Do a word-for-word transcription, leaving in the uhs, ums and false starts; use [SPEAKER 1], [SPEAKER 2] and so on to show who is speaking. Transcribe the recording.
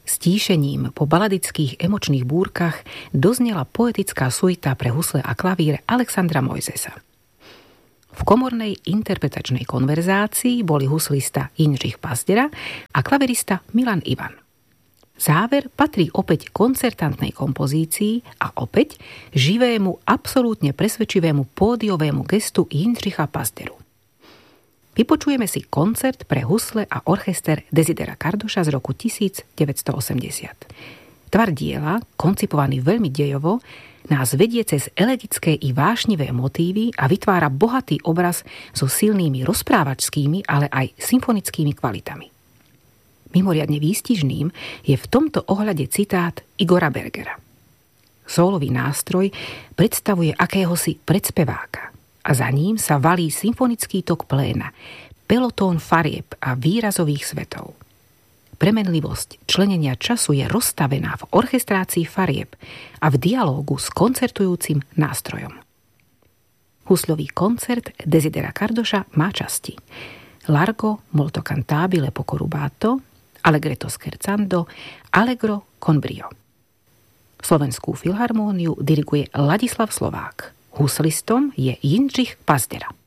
[SPEAKER 1] Stíšením po baladických emočných búrkach doznela poetická suita pre husle a klavír Alexandra Mojzesa. V komornej interpretačnej konverzácii boli huslista Jindřich Pazdera a klavirista Milan Ivan. Záver patrí opäť koncertantnej kompozícii a opäť živému, absolútne presvedčivému pódiovému gestu Jindřicha Pazderu. Vypočujeme si koncert pre husle a orchester Desidera Kardoša z roku devätnásťstoosemdesiat. Tvar diela, koncipovaný veľmi dejovo, nás vedie cez elegické i vášnivé motívy a vytvára bohatý obraz so silnými rozprávačskými, ale aj symfonickými kvalitami. Mimoriadne výstižným je v tomto ohľade citát Igora Bergera. Sólový nástroj predstavuje akéhosi predspeváka a za ním sa valí symfonický tok pléna, pelotón farieb a výrazových svetov. Premenlivosť členenia času je rozstavená v orchestrácii farieb a v dialógu s koncertujúcim nástrojom. Husľový koncert Desidera Kardoša má časti: Largo molto cantabile poco rubato, Allegretto scherzando, Allegro con brio. Slovenskú filharmóniu diriguje Ladislav Slovák. Huslistom je Jindřich Pazdera.